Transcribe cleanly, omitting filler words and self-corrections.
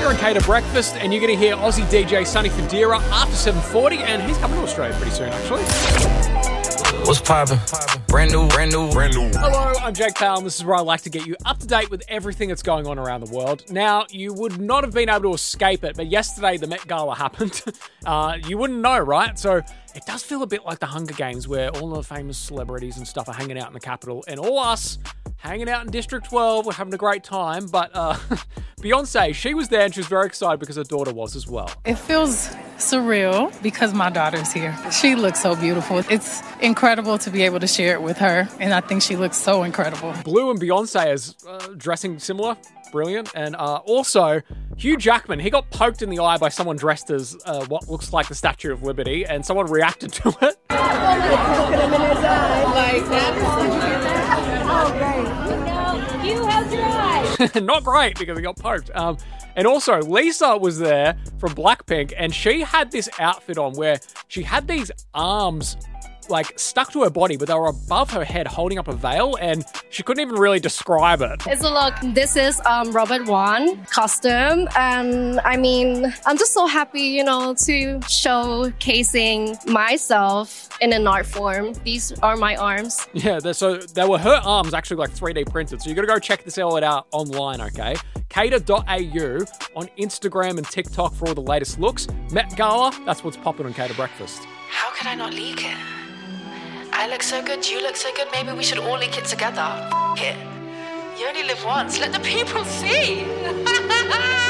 You're in Cater Breakfast, and you're going to hear Aussie DJ Sonny Fodera after 7:40, and he's coming to Australia pretty soon, actually. What's poppin'? Brand new. Hello, I'm Jake Powell, and this is where I like to get you up to date with everything that's going on around the world. Now, you would not have been able to escape it, but yesterday the Met Gala happened. You wouldn't know, right? So it does feel a bit like the Hunger Games, where all the famous celebrities and stuff are hanging out in the capital, and all us hanging out in District 12, we're having a great time. But Beyonce, she was there, and she was very excited because her daughter was as well. It feels surreal because my daughter's here. She looks so beautiful. It's incredible to be able to share it with her, and I think she looks so incredible. Blue and Beyonce is dressing similar. Brilliant. And also, Hugh Jackman, he got poked in the eye by someone dressed as what looks like the Statue of Liberty, and someone reacted to it. Hugh, how's your eye? Not great, because he got poked. And also, Lisa was there from Blackpink, and she had this outfit on where she had these arms like stuck to her body, but they were above her head holding up a veil, and she couldn't even really describe it. It's a look. This is Robert Wan costume, and I mean, I'm just so happy, to showcasing myself in an art form. These are my arms. Yeah, so they were her arms actually like 3D printed, so you got to go check this all out online, okay? Cater.au on Instagram and TikTok for all the latest looks. Met Gala, that's what's popping on Cater Breakfast. How could I not leak it? I look so good, you look so good, maybe we should all leak it together. F*** it. You only live once, let the people see.